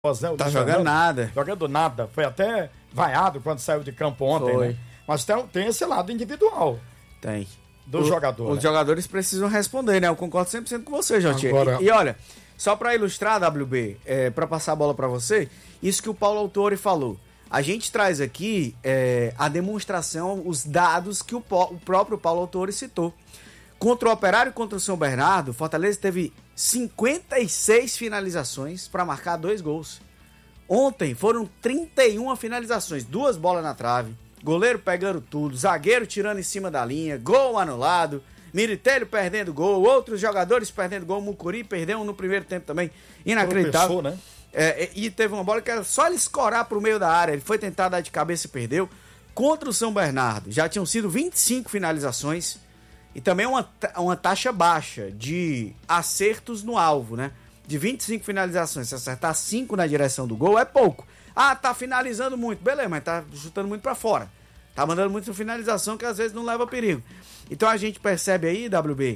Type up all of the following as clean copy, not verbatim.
Tá jogando nada. Jogando nada. Foi até vaiado quando saiu de campo ontem, né? Mas tem esse lado individual. Tem. Do jogador. Os jogadores precisam responder, né? Eu concordo 100% com você, Jotinho. E olha, só para ilustrar, WB, para passar a bola para você, isso que o Paulo Autori falou. A gente traz aqui a demonstração, os dados que o próprio Paulo Autori citou. Contra o Operário e contra o São Bernardo, Fortaleza teve 56 finalizações para marcar 2 gols. Ontem foram 31 finalizações, 2 bolas na trave, goleiro pegando tudo, zagueiro tirando em cima da linha, gol anulado, Miritelli perdendo gol, outros jogadores perdendo gol, Mucuri perdeu no primeiro tempo também, inacreditável. Né? E teve uma bola que era só ele escorar pro meio da área, ele foi tentar dar de cabeça e perdeu. Contra o São Bernardo, já tinham sido 25 finalizações, e também uma taxa baixa de acertos no alvo, né? De 25 finalizações, se acertar 5 na direção do gol é pouco. Ah, tá finalizando muito. Beleza, mas tá chutando muito pra fora. Tá mandando muita finalização que às vezes não leva perigo. Então a gente percebe aí, WB,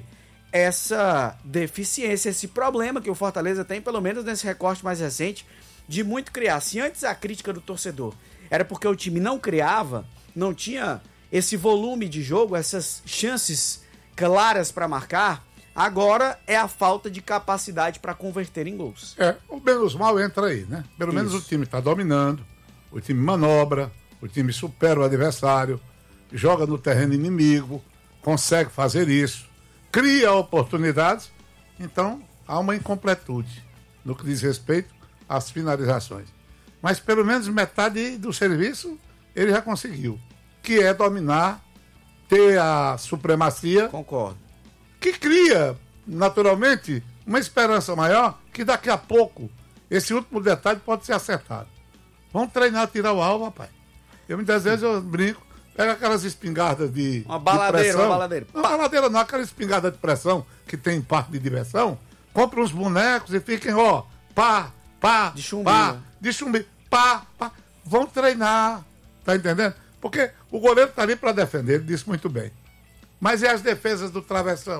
essa deficiência, esse problema que o Fortaleza tem, pelo menos nesse recorte mais recente, de muito criar. Se antes a crítica do torcedor era porque o time não criava, não tinha esse volume de jogo, essas chances claras para marcar, agora é a falta de capacidade para converter em gols. O menos mal entra aí, né? Pelo menos o time está dominando, o time manobra, o time supera o adversário, joga no terreno inimigo, consegue fazer isso, cria oportunidades, então há uma incompletude no que diz respeito às finalizações. Mas pelo menos metade do serviço ele já conseguiu, que é dominar, ter a supremacia. Concordo. Que cria, naturalmente, uma esperança maior que daqui a pouco esse último detalhe pode ser acertado. Vamos treinar a tirar o alvo, rapaz. Muitas vezes eu brinco, pega aquelas espingardas de Uma baladeira. Não, baladeira não, aquela espingarda de pressão que tem parte de diversão, compra uns bonecos e fiquem, pá, de chumbinho. Pá. Vão treinar, tá entendendo? Porque o goleiro tá ali para defender, ele disse muito bem. Mas e as defesas do travessão?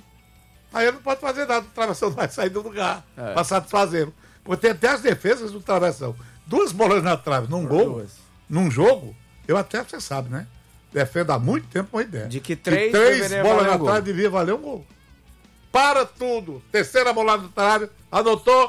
Aí ele não pode fazer nada, o travessão não vai sair do lugar para satisfazê-lo. Porque tem até as defesas do travessão. 2 bolas na trave num gol, num jogo, você sabe, né? Defendo há muito tempo uma ideia. De que 3 bolas na trave devia valer um gol. Para tudo. Terceira bola na trave, anotou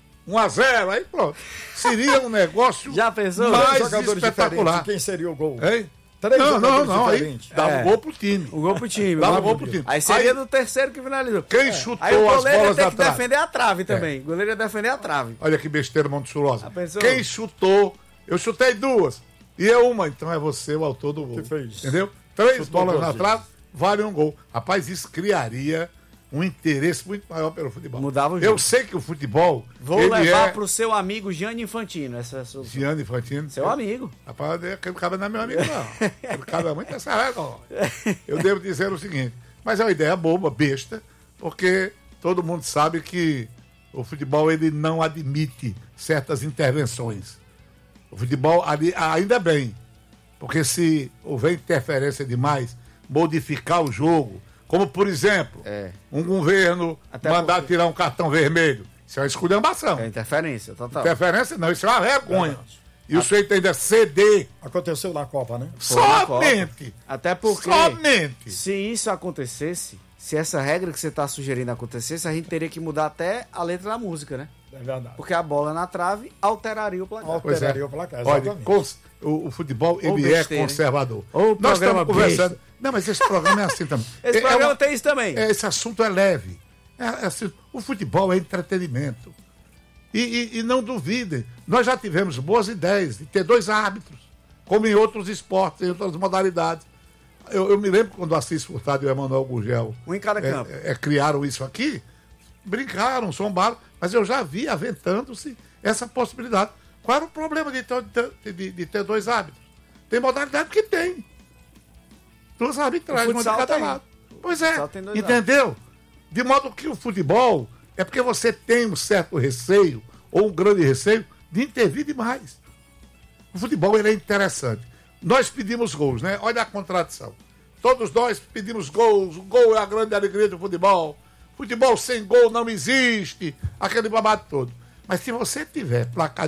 1-0, aí pronto. Seria um negócio já pensou? Mais espetacular. Quem seria o gol? Hein? Não, aí dava o gol pro time. Dava o gol pro time. Aí seria do terceiro que finalizou. Quem chutou aí o as bolas na trave? Aí o goleiro ia ter que defender a trave também. O goleiro ia defender a trave. Olha que besteira monstruosa. Quem chutou, eu chutei 2. E uma, então é você o autor do gol. Que fez? Entendeu? 3 bolas na trave, vale um gol. Rapaz, isso criaria um interesse muito maior pelo futebol. Mudava o jogo. Eu sei que o futebol... Vou levar pro seu amigo Gianni Infantino. Gianni Infantino? Seu amigo. Rapaz, aquele cara não é meu amigo, não. Aquele cara é muito essa regra. Eu devo dizer o seguinte, mas é uma ideia boba, besta, porque todo mundo sabe que o futebol ele não admite certas intervenções. O futebol ainda bem, porque se houver interferência demais, modificar o jogo... Como, por exemplo, um governo mandar tirar um cartão vermelho. Isso é uma esculhambação. É interferência, total. Interferência não, isso é uma vergonha. E o sujeito ainda ceder. Aconteceu na Copa, né? Somente. Até porque, somente. Se isso acontecesse, se essa regra que você está sugerindo acontecesse, a gente teria que mudar até a letra da música, né? É verdade. Porque a bola na trave alteraria o placar. Alteraria o placar, exatamente. Olha, o futebol, ele é conservador. Ou nós estamos conversando... Não, mas esse programa é assim também. Esse programa tem isso também. Esse assunto é leve. O futebol é entretenimento. E não duvidem, nós já tivemos boas ideias de ter 2 árbitros, como em outros esportes, em outras modalidades. Eu me lembro quando o Assis Furtado e o Emanuel Gurgel um em cada campo. Criaram isso aqui, brincaram, zombaram, mas eu já vi aventando-se essa possibilidade. Qual era o problema de ter 2 árbitros? Tem modalidade que tem. 2 arbitragens, uma de cada lado. Pois é, entendeu? De modo que o futebol é porque você tem um certo receio, ou um grande receio, de intervir demais. O futebol ele é interessante. Nós pedimos gols, né? Olha a contradição. Todos nós pedimos gols, o gol é a grande alegria do futebol. Futebol sem gol não existe, aquele babado todo. Mas se você tiver placar